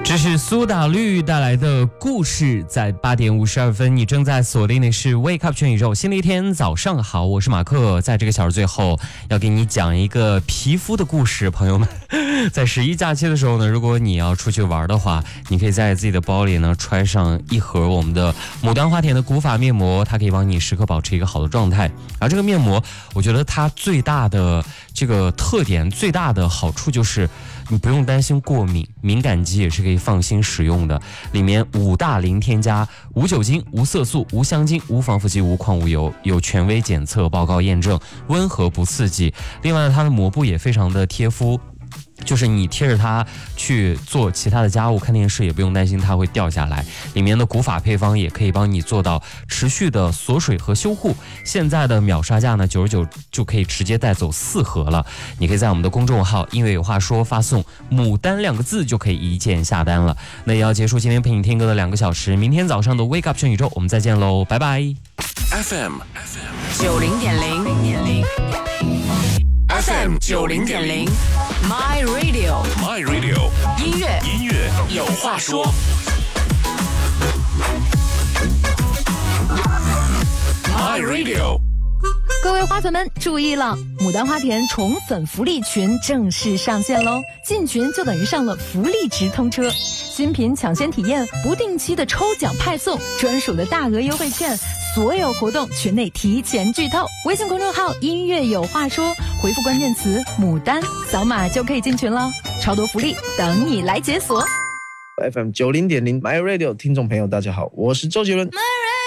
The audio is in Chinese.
这是苏打绿带来的故事，在8点52分，你正在锁定的是 Wake Up 全宇宙。新的一天早上好，我是马克，在这个小时最后要给你讲一个皮肤的故事，朋友们。在11假期的时候呢，如果你要出去玩的话，你可以在自己的包里呢揣上一盒我们的牡丹花田的古法面膜，它可以帮你时刻保持一个好的状态。而这个面膜，我觉得它最大的这个特点，最大的好处就是你不用担心过敏，敏感肌也是可以放心使用的。里面5大零添加，无酒精、无色素、无香精、无防腐剂、无矿物油，有权威检测报告验证，温和不刺激。另外呢，它的膜布也非常的贴肤。就是你贴着它去做其他的家务，看电视也不用担心它会掉下来。里面的古法配方也可以帮你做到持续的锁水和修护。现在的秒杀价呢，99就可以直接带走4盒了。你可以在我们的公众号音乐有话说发送牡丹2个字就可以一键下单了。那也要结束今天陪你听歌的2个小时，明天早上的 Wake Up 全宇宙我们再见喽，拜拜。 FM 90.0 FM 90.0 My Radio 音乐有话说。My Radio。 各位花粉们注意了，牡丹花田宠粉福利群正式上线喽！进群就等于上了福利直通车，新品抢先体验，不定期的抽奖派送，专属的大额优惠券，所有活动群内提前剧透。微信公众号音乐有话说，回复关键词牡丹，扫码就可以进群了，超多福利等你来解锁。 FM 90.0 My Radio 听众朋友大家好，我是周杰伦。